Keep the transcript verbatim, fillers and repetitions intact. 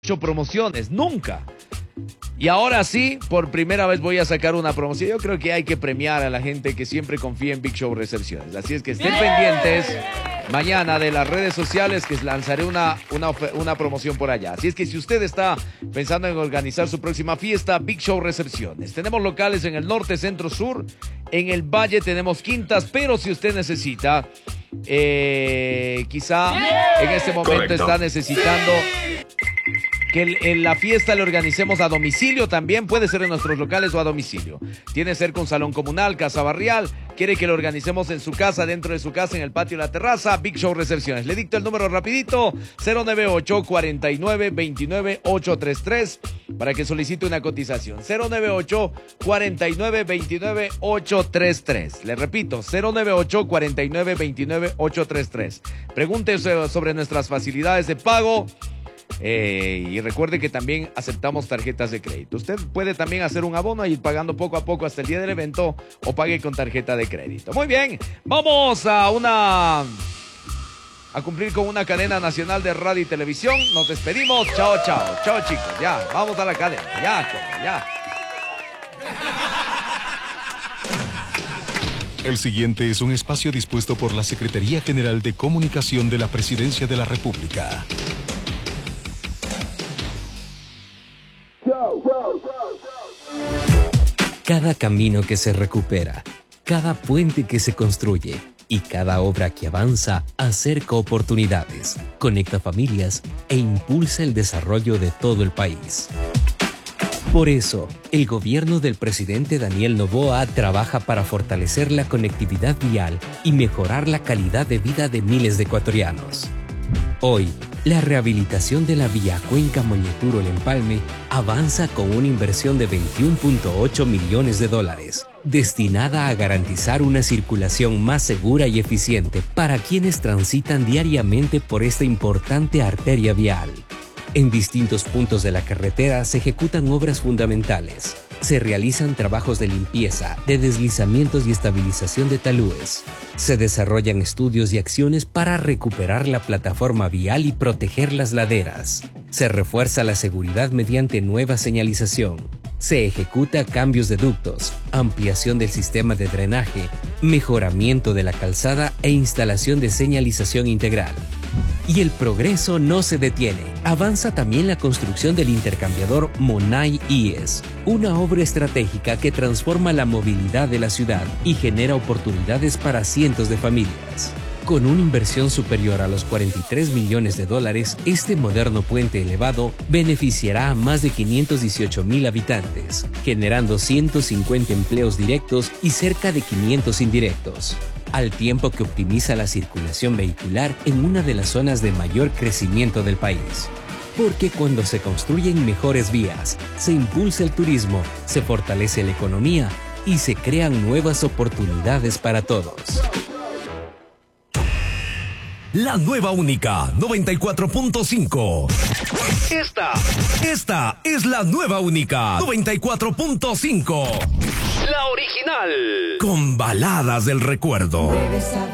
hecho promociones, nunca. Y ahora sí, por primera vez voy a sacar una promoción. Yo creo que hay que premiar a la gente que siempre confía en Big Show Recepciones. Así es que estén pendientes mañana de las redes sociales, que lanzaré una, una, una promoción por allá. Así es que si usted está pensando en organizar su próxima fiesta, Big Show Recepciones. Tenemos locales en el norte, centro, sur. En el valle tenemos quintas, pero si usted necesita, eh, quizá en este momento Correcto. está necesitando que el, en la fiesta le organicemos a domicilio también, puede ser en nuestros locales o a domicilio. Tiene cerca un salón comunal, casa barrial, quiere que lo organicemos en su casa, dentro de su casa, en el patio, la terraza, Big Show Recepciones. Le dicto el número rapidito, cero nueve ocho, cuatro nueve, dos nueve, ocho tres tres, para que solicite una cotización. cero nueve ocho, cuatro nueve, dos nueve, ocho tres tres. Le repito, cero nueve ocho, cuatro nueve, dos nueve, ocho tres tres. Pregunte sobre nuestras facilidades de pago. Eh, y recuerde que también aceptamos tarjetas de crédito. Usted puede también hacer un abono y ir pagando poco a poco hasta el día del evento, o pague con tarjeta de crédito. Muy bien, vamos a una a cumplir con una cadena nacional de radio y televisión. Nos despedimos. Chao, chao. Chao, chicos. Ya, vamos a la cadena. Ya, ya. El siguiente es un espacio dispuesto por la Secretaría General de Comunicación de la Presidencia de la República. Cada camino que se recupera, cada puente que se construye y cada obra que avanza acerca oportunidades, conecta familias e impulsa el desarrollo de todo el país. Por eso, el gobierno del presidente Daniel Noboa trabaja para fortalecer la conectividad vial y mejorar la calidad de vida de miles de ecuatorianos. Hoy, la rehabilitación de la vía Cuenca Moñeturo-El Empalme avanza con una inversión de veintiuno punto ocho millones de dólares, destinada a garantizar una circulación más segura y eficiente para quienes transitan diariamente por esta importante arteria vial. En distintos puntos de la carretera se ejecutan obras fundamentales. Se realizan trabajos de limpieza, de deslizamientos y estabilización de talúes. Se desarrollan estudios y acciones para recuperar la plataforma vial y proteger las laderas. Se refuerza la seguridad mediante nueva señalización. Se ejecuta cambios de ductos, ampliación del sistema de drenaje, mejoramiento de la calzada e instalación de señalización integral. Y el progreso no se detiene. Avanza también la construcción del intercambiador Monay-I E S, una obra estratégica que transforma la movilidad de la ciudad y genera oportunidades para cientos de familias. Con una inversión superior a los cuarenta y tres millones de dólares, este moderno puente elevado beneficiará a más de quinientos dieciocho mil habitantes, generando ciento cincuenta empleos directos y cerca de quinientos indirectos, al tiempo que optimiza la circulación vehicular en una de las zonas de mayor crecimiento del país. Porque cuando se construyen mejores vías, se impulsa el turismo, se fortalece la economía y se crean nuevas oportunidades para todos. La nueva única noventa y cuatro punto cinco. Esta, esta es la nueva única noventa y cuatro punto cinco. La original. Con baladas del recuerdo.